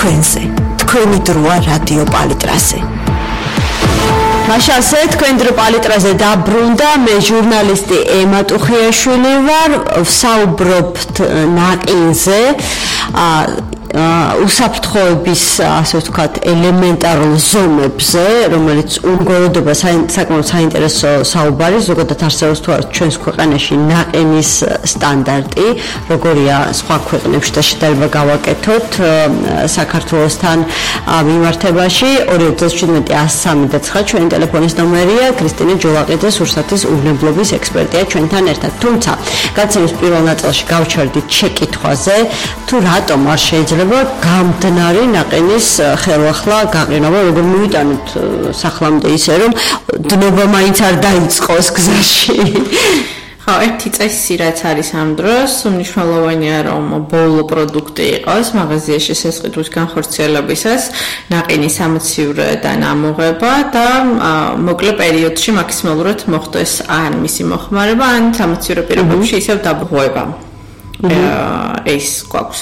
თქვენზე, თქვენი დროა რადიო პალიტრაზე. მაშასე თქვენ დრო პალიტრაზე დაბრუნდა, მე ჟურნალისტი ემა ტუხიაშვილი ვარ, ვსაუბრობთ ნაყინზე, უსაფრთხოების, ასე ვთქვათ, ელემენტარულ ზომებზე, რომელიც უმგოროდება საკმაოდ საინტერესო საუბარი, ზოგადად არსებობს თუ არა ჩვენს ქვეყანაში ნაყინის სტანდარტი, როგორია სხვა ქვეყნებში და შედარება გავაკეთოთ საქართველოსთან მიმართებაში. 2017-103 ჩვენი ტელეფონის ნომერია, ქრისტინე ჯოლაყიძე სურსათის უვნებლობის ექსპერტია ჩვენთან ერთად. თუმცა, გადაცემის პირველ ნაწილში გავჩერდით შეკითხვაზე, თუ რატომ არ შეიძლება გამდნარი ნაყინის ხელახლა გაყინება, როგორ მივიტანოთ სახლამდე ისე, რომ დნობა მაინც არ დაიწყოს გზაში. ხო, ერთი წესი რაც არის ამ დროს, მნიშვნელოვანია რომ ბოლო პროდუქტი იყოს მაღაზიაში სესყიდვის განხორციელებისას, ნაყინის სამოცივე დანამოღება და მოკლე პერიოდში მაქსიმალურად მოხდეს ან მისი მოხმარება, ან სამოცივე პირობებში ისევ დაბღვევა. ეს გვაქვს.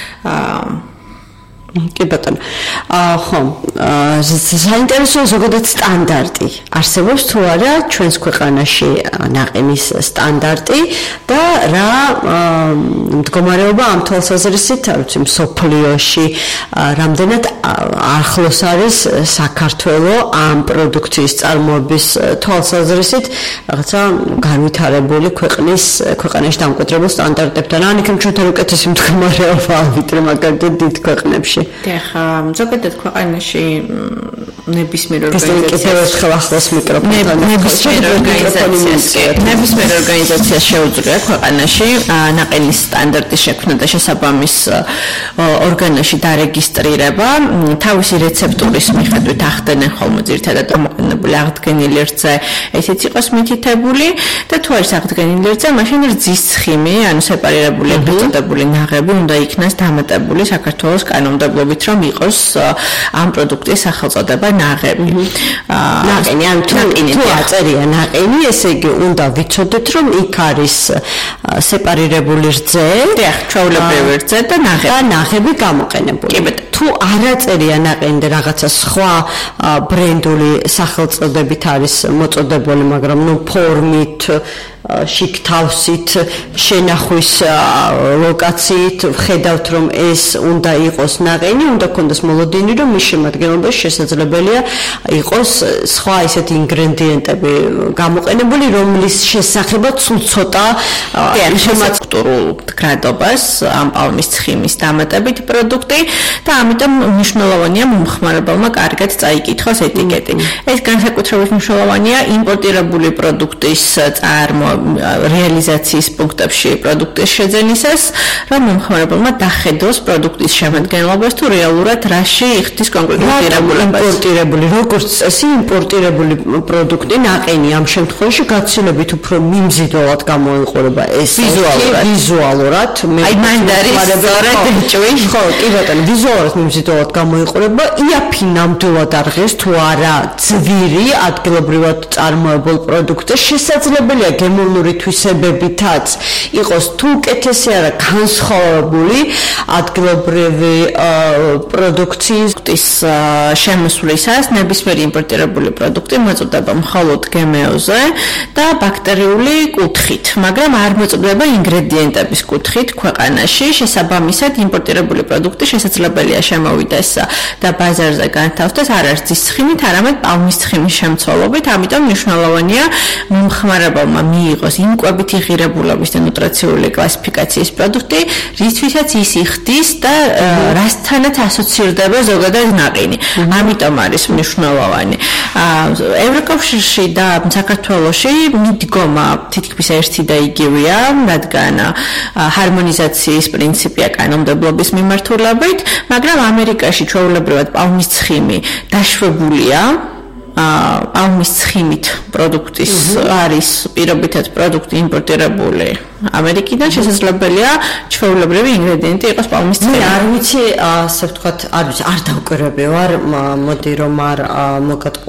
კი ბატონო. ხო, საინტერესო ზოგადად სტანდარტი არსებობს თუ არა ჩვენს ქვეყანაში ნაყინის სტანდარტი და რა მდგომარეობა ამ თვალსაზრისით, არ ვიცი, მსოფლიოში რამდენად ახლოს არის საქართველოს ამ პროდუქციის წარმოების თვალსაზრისით რაღაცა განვითარებული ქვეყანაში დამკვიდრებულ სტანდარტებთან. ან იქნებ ჩვენთან უკეთესი მდგომარეობაა ვიდრე მაგალითად დიდ ქვეყნებში. ხა, ზოგადად ქვეყანაში ნებისმიერ ორგანიზაციას შეუძლია ქვეყანაში ნაყინის სტანდარტის შექმნა და შესაბამის ორგანოში დარეგისტრირება. თავისი რეცეპტურის მიხედვით ახდენენ ხოლმე ძირითადად გამოყენებული აღდგენილი რძე, ესეც იყოს მითითებული და თუ არის აღდგენილი რძე, მაშინ რძის ცხიმი, ანუ სეპარირებული ეპიზოდებული ნაღები უნდა იქნას დამატებული საქართველოს კანონმდებლობით, რომ იყოს ამ პროდუქტის სახელწოდება ნაღები. ნაყინი, ან თუ აწერია ნაყინი, ესე იგი უნდა ვიცოდეთ, რომ იქ არის სეპარირებული რძე, ჩვეულებრივი რძე და ნაღები გამოყენებული. თუ არ აწერია ნაყინი და რაღაცა სხვა ბრენდული სახელწოდებით არის მოწოდებული, მაგრამ ფორმით, შიგთავსით, შენახვის ლოკაციით ხედავთ, რომ ეს უნდა იყოს ნაყინი, უნდა ქონდეს მოლოდინი, რომ მის შემადგენლობაში შესაძლებელია იყოს სხვა ისეთი ინგრედიენტები გამოყენებული, რომლის შესახებაც სულ ცოტა შემაწკტურულ გრადობას ამ პალმის ცხიმის დამატებით პროდუქტი და ამიტომ მნიშვნელოვანია მომხმარებელმა კარგად წაიკითხოს ეტიკეტი. ეს განსაკუთრებით მნიშვნელოვანია იმპორტირებული პროდუქტის რეალიზაციის პუნქტებში პროდუქტის შეძენისას, რომ მომხმარებელმა დახედოს პროდუქტის შემადგენლობას თუ რეალურად რაში იხდის კონკრეტულ პირობებს. იმპორტირებული, როგორც წესი, იმპორტირებული პროდუქტი ნაყინი ამ შემთხვევაში გაცილებით უფრო მიმზიდველად გამოიყურება ეს ვიზუალურად. აი მან არის სწორედ ხო, კი ბატონო, ვიზუალურად მიმზიდველად გამოიყურება, იაფი ნამდვილად არღეს თუ არა ძვირი ადგილობრივად წარმოებულ პროდუქტზე, შესაძლებელია გემოვნური თვისებებითაც იყოს თუ უკეთესი არა განსხვავებული ადგილობრივი პროდუქციის შემოსვლისას ნებისმიერი იმპორტირებული პროდუქტი მოწოდება მხოლოდ გმო-ზე და ბაქტერიული კუთხით, მაგრამ არ მოწოდება ინგრედიენტების კუთხით ქვეყანაში. შესაბამისად, იმპორტირებული პროდუქტი შესაძლებელია შემოვიდეს და ბაზარზე განთავსდეს არ რძის ცხიმით, არამედ პალმის ცხიმის შემცველობით. ამიტომ მნიშვნელოვანია მომხმარებელმა მიიღოს იმ კვებითი ღირებულების და ნუტრიციული კლასიფიკაციის პროდუქტი, რისთვისაც ის იხდის და რასთანაც ასოცირდება ზოგადად ნაყინი. ამიტომ არის მნიშვნელოვანი. ევროკავშირში და საქართველოში მიდგომა თითქმის ერთი და იგივეა, რადგან ჰარმონიზაციის პრინციპია კანონმდებლობის მიმართულებით, მაგრამ ამერიკაში ჩვეულებრივად პალმის ცხიმი დაშვებულია პალმის ცხიმით პროდუქტის არის პირობითად პროდუქტი იმპორტირებული ამერიკიდან, შესაძლებელია ჩვეულებრივი ინგრედიენტი იყოს პალმის ცხიმი. არ ვიცი, ასე ვთქვათ, არ დავკვირვები ვარ, მოდი რომ არ მოგატყუა